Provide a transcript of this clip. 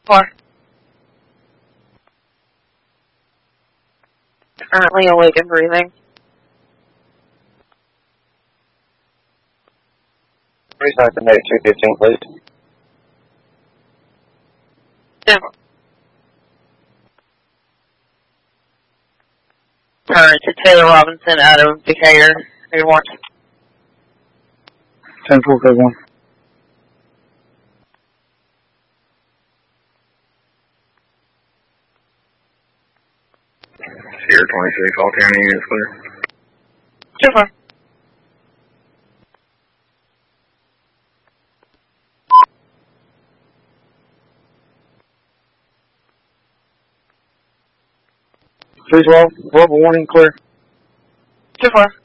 4. Currently awake and breathing. 215, please. 10. Turn to Taylor Robinson out of Decatur. Good morning. 10-4, code 1. Sierra 26, all county units clear. 2-4. Please, verbal warning, clear. 2-4.